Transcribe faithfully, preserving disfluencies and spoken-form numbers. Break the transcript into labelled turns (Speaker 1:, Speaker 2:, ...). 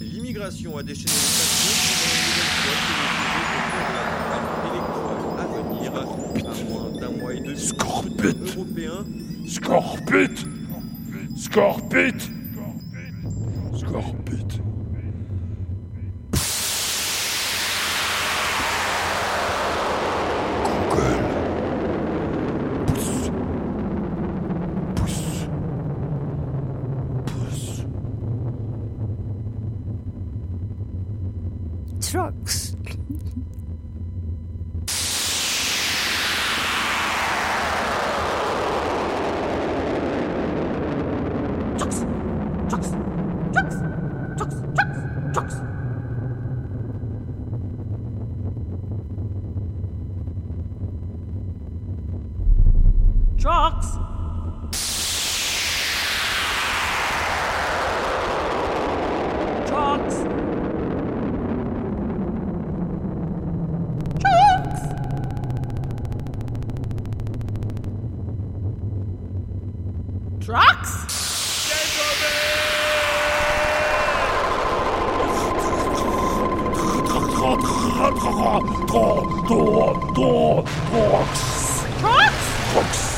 Speaker 1: l'immigration a déchaîné les passions pendant une nouvelle fois que le sujet électoral à venir. À moins d'un mois et demi,
Speaker 2: Scorbut
Speaker 1: européen.
Speaker 2: Scorbut Scorbut Scorbut Google Pousse Pousse Pousse
Speaker 3: Trucks.
Speaker 4: Trucks. Trucks. Trucks. Trucks.
Speaker 2: Trucks
Speaker 4: Trucks.
Speaker 2: Trucks